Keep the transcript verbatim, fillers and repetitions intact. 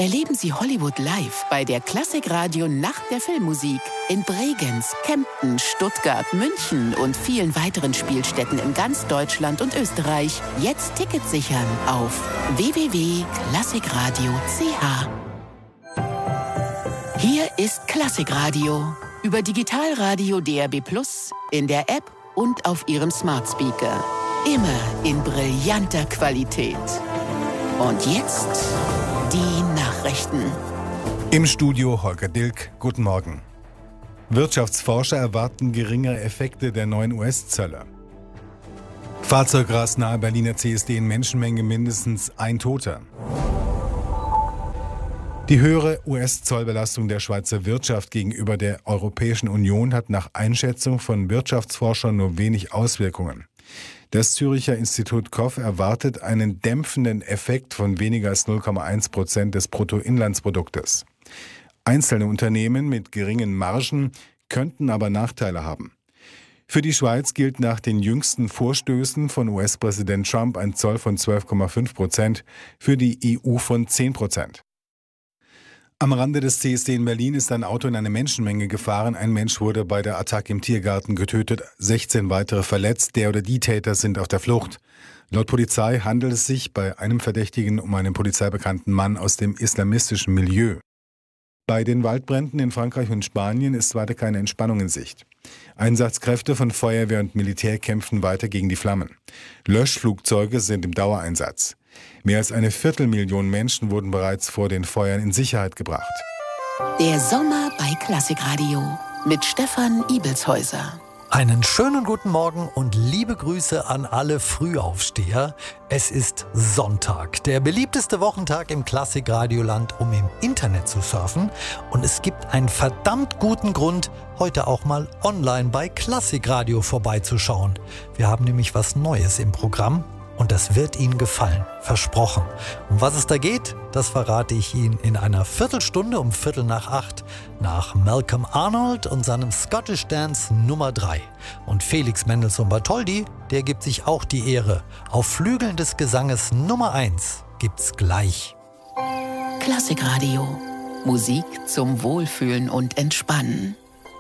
Erleben Sie Hollywood live bei der Klassikradio Nacht der Filmmusik in Bregenz, Kempten, Stuttgart, München und vielen weiteren Spielstätten in ganz Deutschland und Österreich. Jetzt Tickets sichern auf w w w punkt klassikradio punkt c h. Hier ist Klassikradio über Digitalradio D R B plus, in der App und auf Ihrem Smart Speaker. Immer in brillanter Qualität. Und jetzt die Nachrichten. Im Studio Holger Dilk, guten Morgen. Wirtschaftsforscher erwarten geringere Effekte der neuen U S-Zölle. Fahrzeugras nahe Berliner C S D in Menschenmenge, mindestens ein Toter. Die höhere U S-Zollbelastung der Schweizer Wirtschaft gegenüber der Europäischen Union hat nach Einschätzung von Wirtschaftsforschern nur wenig Auswirkungen. Das Züricher Institut K O F erwartet einen dämpfenden Effekt von weniger als null Komma eins Prozent des Bruttoinlandsproduktes. Einzelne Unternehmen mit geringen Margen könnten aber Nachteile haben. Für die Schweiz gilt nach den jüngsten Vorstößen von U S-Präsident Trump ein Zoll von zwölf Komma fünf Prozent, für die E U von zehn Prozent. Am Rande des C S D in Berlin ist ein Auto in eine Menschenmenge gefahren. Ein Mensch wurde bei der Attacke im Tiergarten getötet, sechzehn weitere verletzt. Der oder die Täter sind auf der Flucht. Laut Polizei handelt es sich bei einem Verdächtigen um einen polizeibekannten Mann aus dem islamistischen Milieu. Bei den Waldbränden in Frankreich und Spanien ist weiter keine Entspannung in Sicht. Einsatzkräfte von Feuerwehr und Militär kämpfen weiter gegen die Flammen. Löschflugzeuge sind im Dauereinsatz. Mehr als eine Viertelmillion Menschen wurden bereits vor den Feuern in Sicherheit gebracht. Der Sommer bei Klassikradio mit Stefan Ibelshäuser. Einen schönen guten Morgen und liebe Grüße an alle Frühaufsteher. Es ist Sonntag, der beliebteste Wochentag im Klassikradioland, um im Internet zu surfen. Und es gibt einen verdammt guten Grund, heute auch mal online bei Klassikradio vorbeizuschauen. Wir haben nämlich was Neues im Programm. Und das wird Ihnen gefallen, versprochen. Um was es da geht, das verrate ich Ihnen in einer Viertelstunde um Viertel nach acht nach Malcolm Arnold und seinem Scottish Dance Nummer drei. Und Felix Mendelssohn Bartholdy, der gibt sich auch die Ehre. Auf Flügeln des Gesanges Nummer eins gibt's gleich. Klassikradio. Musik zum Wohlfühlen und Entspannen.